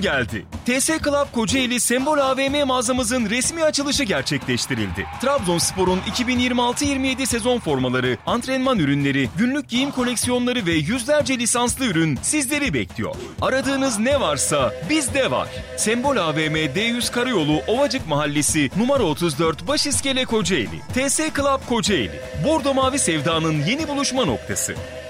gün geldi. TS Club Kocaeli Sembol AVM mağazamızın resmi açılışı gerçekleştirildi. Trabzonspor'un 2026-27 sezon formaları, antrenman ürünleri, günlük giyim koleksiyonları ve yüzlerce lisanslı ürün sizleri bekliyor. Aradığınız ne varsa bizde var. Sembol AVM D100 Karayolu Ovacık Mahallesi numara 34 Başiskele Kocaeli. TS Club Kocaeli. Bordo Mavi Sevda'nın yeni buluşma noktası.